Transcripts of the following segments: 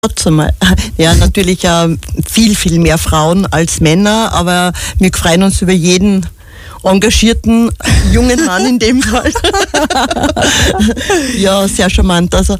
Ja, natürlich viel, viel mehr Frauen als Männer, aber wir freuen uns über jeden engagierten jungen Mann in dem Fall. Ja, sehr charmant. Also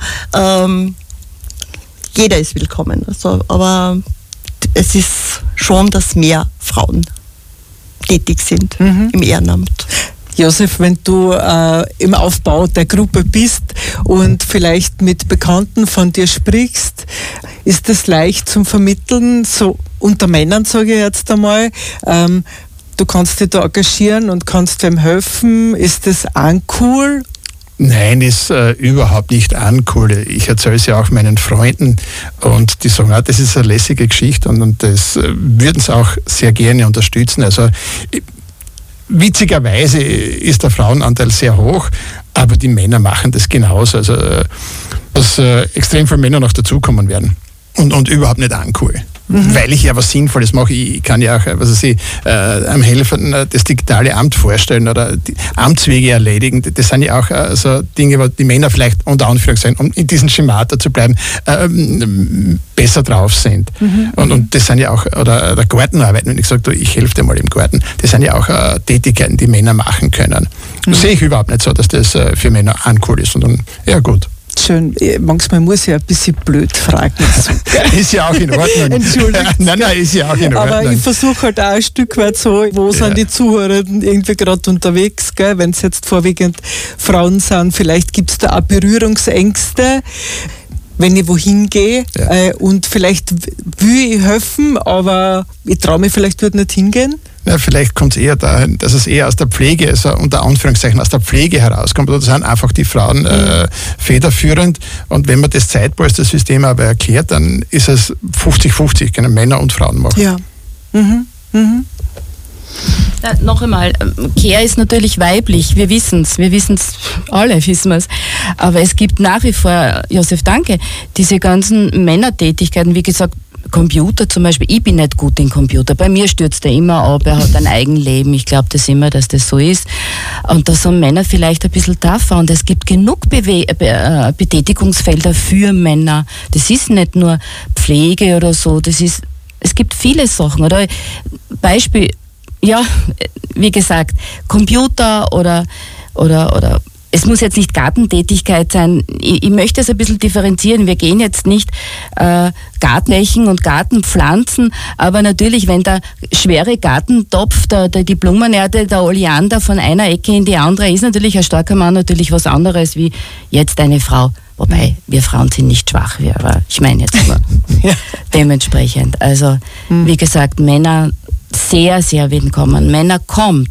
jeder ist willkommen. Also, aber es ist schon, dass mehr Frauen tätig sind im Ehrenamt. Josef, wenn du im Aufbau der Gruppe bist und vielleicht mit Bekannten von dir sprichst, ist es leicht zum Vermitteln, so unter Männern sage ich jetzt einmal, du kannst dich da engagieren und kannst dem helfen, ist das uncool? Nein, ist überhaupt nicht uncool. Ich erzähle es ja auch meinen Freunden und die sagen, das ist eine lässige Geschichte und das würden sie auch sehr gerne unterstützen. Also witzigerweise ist der Frauenanteil sehr hoch, aber die Männer machen das genauso. Also dass extrem viele Männer noch dazukommen werden und überhaupt nicht uncool. Weil ich ja was Sinnvolles mache. Ich kann ja auch, am Helfen das digitale Amt vorstellen oder die Amtswege erledigen. Das sind ja auch so Dinge, wo die Männer vielleicht unter Anführungszeichen, um in diesen Schemata zu bleiben, besser drauf sind. Und das sind ja auch, oder der Gartenarbeit, wenn ich sage, ich helfe dir mal im Garten, das sind ja auch Tätigkeiten, die Männer machen können. Das sehe ich überhaupt nicht so, dass das für Männer uncool ist. Und ja, gut. Schön. Manchmal muss ich ein bisschen blöd fragen. Ist ja auch in Ordnung. Entschuldigt. Nein, ist ja auch in Ordnung. Aber ich versuche halt auch ein Stück weit so, wo sind die Zuhörenden irgendwie gerade unterwegs, gell? Wenn es jetzt vorwiegend Frauen sind, vielleicht gibt es da auch Berührungsängste, wenn ich wohin gehe und vielleicht will ich helfen, aber ich traue mich vielleicht nicht hingehen. Ja, vielleicht kommt es eher dahin, dass es eher aus der Pflege, also unter Anführungszeichen aus der Pflege herauskommt. Oder sind einfach die Frauen federführend. Und wenn man das Zeitpolster-System aber erklärt, dann ist es 50-50, können Männer und Frauen machen. Ja. Ja, noch einmal, Care ist natürlich weiblich, wir wissen es, alle wissen wir es. Aber es gibt nach wie vor, Josef, danke, diese ganzen Männertätigkeiten, wie gesagt, Computer zum Beispiel, ich bin nicht gut in Computer. Bei mir stürzt er immer ab, er hat ein Eigenleben. Ich glaube das immer, dass das so ist. Und da sind Männer vielleicht ein bisschen tougher. Und es gibt genug Betätigungsfelder für Männer. Das ist nicht nur Pflege oder so. Es gibt viele Sachen. Oder Beispiel, ja, wie gesagt, Computer oder es muss jetzt nicht Gartentätigkeit sein. Ich möchte es ein bisschen differenzieren. Wir gehen jetzt nicht Gartenflächen und Gartenpflanzen, aber natürlich, wenn der schwere Gartentopf, die Blumenerde, der Oleander von einer Ecke in die andere, ist natürlich ein starker Mann natürlich was anderes wie jetzt eine Frau. Wobei, wir Frauen sind nicht schwach, aber ich meine jetzt nur dementsprechend. Also, wie gesagt, Männer sehr, sehr willkommen. Männer kommt.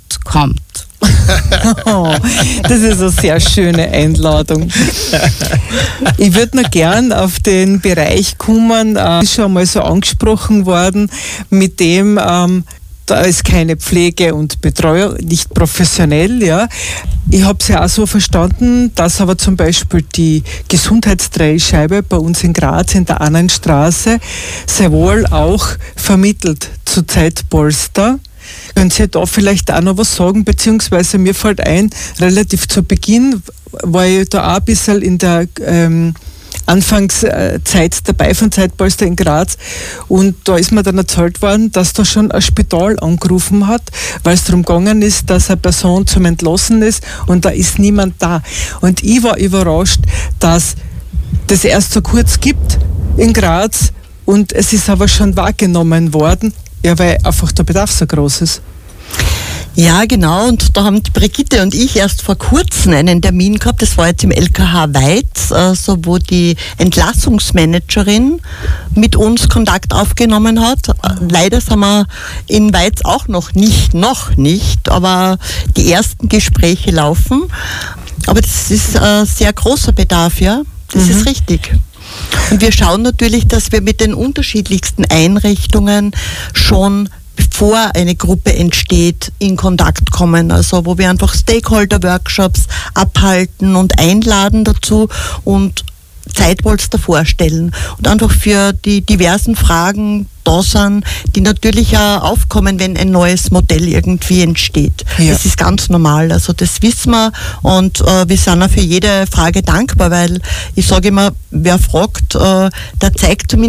Oh, das ist eine sehr schöne Einladung. Ich würde noch gern auf den Bereich kommen, ist schon mal so angesprochen worden, mit dem da ist keine Pflege und Betreuung, nicht professionell. Ja. Ich habe es ja auch so verstanden, dass aber zum Beispiel die Gesundheitsdreischeibe bei uns in Graz in der Annenstraße sehr wohl auch vermittelt zu Zeitpolster. Können Sie da vielleicht auch noch was sagen, beziehungsweise mir fällt ein, relativ zu Beginn war ich da auch ein bisschen in der Anfangszeit dabei von Zeitpolster in Graz und da ist mir dann erzählt worden, dass da schon ein Spital angerufen hat, weil es darum gegangen ist, dass eine Person zum Entlassen ist und da ist niemand da. Und ich war überrascht, dass das erst so kurz gibt in Graz und es ist aber schon wahrgenommen worden, ja, weil einfach der Bedarf so groß ist. Ja, genau. Und da haben die Brigitte und ich erst vor kurzem einen Termin gehabt. Das war jetzt im LKH Weiz, wo die Entlassungsmanagerin mit uns Kontakt aufgenommen hat. Leider sind wir in Weiz auch noch nicht, aber die ersten Gespräche laufen. Aber das ist ein sehr großer Bedarf, ja. Das ist richtig. Und wir schauen natürlich, dass wir mit den unterschiedlichsten Einrichtungen schon bevor eine Gruppe entsteht, in Kontakt kommen. Also wo wir einfach Stakeholder-Workshops abhalten und einladen dazu und Zeitpolster vorstellen und einfach für die diversen Fragen da sind, die natürlich auch aufkommen, wenn ein neues Modell irgendwie entsteht. Ja. Das ist ganz normal, also das wissen wir und wir sind auch für jede Frage dankbar, weil ich sage immer, wer fragt, der zeigt zumindest